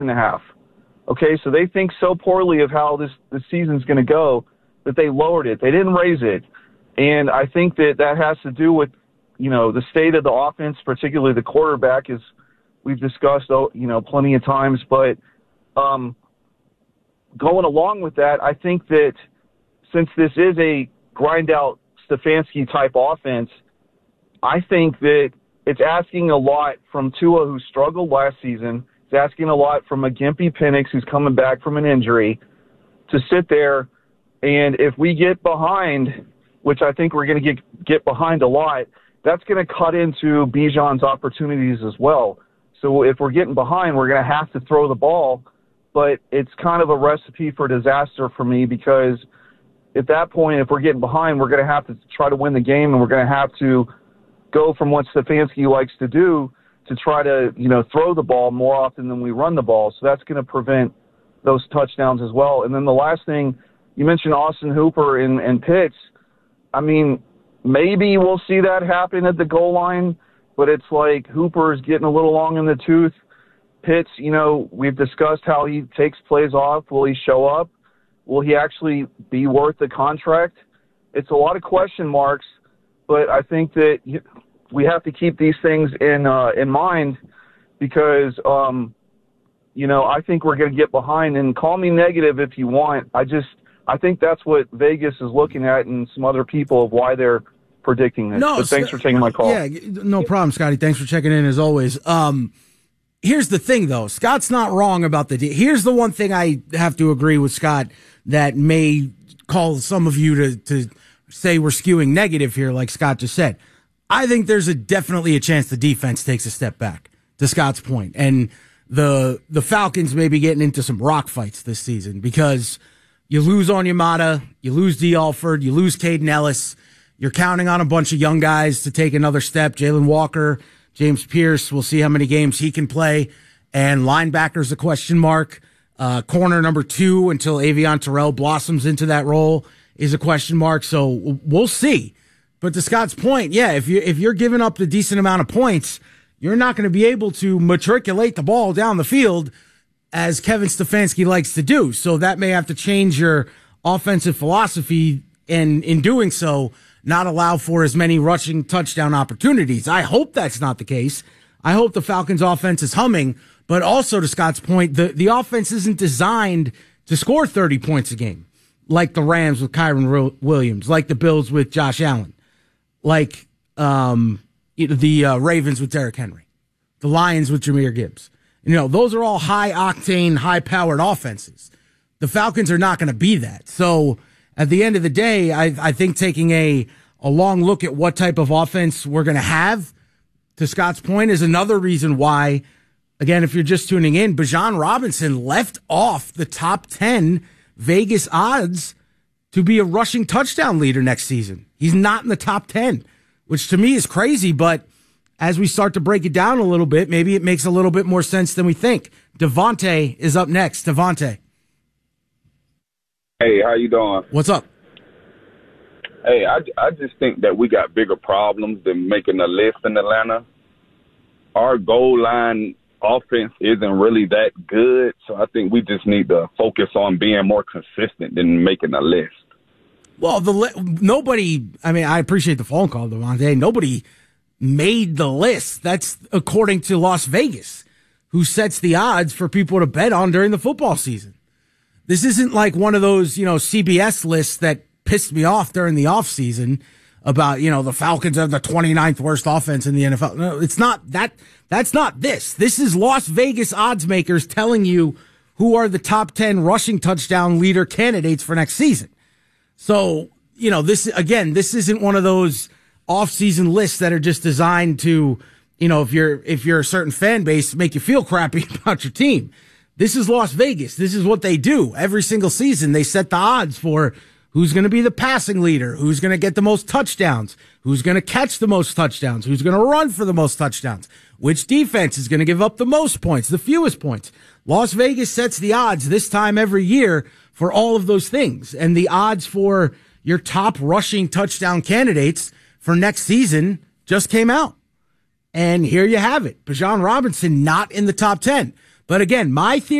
and a half. Okay, so they think so poorly of how this season's going to go that they lowered it. They didn't raise it. And I think that has to do with, the state of the offense, particularly the quarterback, as we've discussed, plenty of times. But going along with that, I think that since this is a grind-out Stefanski-type offense, I think that it's asking a lot from Tua, who struggled last season. It's asking a lot from a Gimpy Penix, who's coming back from an injury, to sit there. And if we get behind, which I think we're going to get behind a lot, that's going to cut into Bijan's opportunities as well. So if we're getting behind, we're going to have to throw the ball. But it's kind of a recipe for disaster for me, because at that point, if we're getting behind, we're going to have to try to win the game, and we're going to have to go from what Stefanski likes to do to try to, throw the ball more often than we run the ball. So that's going to prevent those touchdowns as well. And then the last thing, you mentioned Austin Hooper and Pitts. I mean, maybe we'll see that happen at the goal line, but it's like Hooper is getting a little long in the tooth. Pitts, we've discussed how he takes plays off. Will he show up? Will he actually be worth the contract? It's a lot of question marks, but I think that we have to keep these things in mind, because, I think we're going to get behind. And call me negative if you want. I think that's what Vegas is looking at, and some other people, of why they're predicting this. No, but thanks for taking my call. Yeah, no problem, Scotty. Thanks for checking in as always. Here's the thing, though. Scott's not wrong about here's the one thing I have to agree with Scott that may call some of you to say we're skewing negative here, like Scott just said. I think there's definitely a chance the defense takes a step back, to Scott's point. And the Falcons may be getting into some rock fights this season, because you lose Onyemata, you lose D. Alford, you lose Caden Ellis. You're counting on a bunch of young guys to take another step. Jalen Walker, James Pierce, we'll see how many games he can play. And linebacker's a question mark. Corner number 2, until Avion Terrell blossoms into that role, is a question mark. So we'll see. But to Scott's point, yeah, if you're giving up the decent amount of points, you're not going to be able to matriculate the ball down the field as Kevin Stefanski likes to do. So that may have to change your offensive philosophy, and in doing so, not allow for as many rushing touchdown opportunities. I hope that's not the case. I hope the Falcons offense is humming, but also to Scott's point, the offense isn't designed to score 30 points a game, like the Rams with Kyron Williams, like the Bills with Josh Allen, like the Ravens with Derrick Henry, the Lions with Jahmyr Gibbs. Those are all high-octane, high-powered offenses. The Falcons are not going to be that. So at the end of the day, I think taking a long look at what type of offense we're going to have, to Scott's point, is another reason why, again, if you're just tuning in, Bijan Robinson left off the top 10 Vegas odds to be a rushing touchdown leader next season. He's not in the top 10, which to me is crazy, but as we start to break it down a little bit, maybe it makes a little bit more sense than we think. Devontae is up next. Devontae. Hey, how you doing? What's up? Hey, I just think that we got bigger problems than making a list in Atlanta. Our goal line offense isn't really that good, so I think we just need to focus on being more consistent than making a list. Well, nobody, I appreciate the phone call, Devontae. Nobody made the list. That's according to Las Vegas, who sets the odds for people to bet on during the football season. This isn't like one of those, CBS lists that pissed me off during the offseason about, the Falcons have the 29th worst offense in the NFL. No, it's not that. That's not this. This is Las Vegas odds makers telling you who are the top 10 rushing touchdown leader candidates for next season. So, this isn't one of those off-season lists that are just designed to, if you're a certain fan base, make you feel crappy about your team. This is Las Vegas. This is what they do every single season. They set the odds for who's going to be the passing leader, who's going to get the most touchdowns, who's going to catch the most touchdowns, who's going to run for the most touchdowns, which defense is going to give up the most points, the fewest points. Las Vegas sets the odds this time every year for all of those things. And the odds for your top rushing touchdown candidates for next season just came out. And here you have it. Bijan Robinson not in the top 10. But again, my theory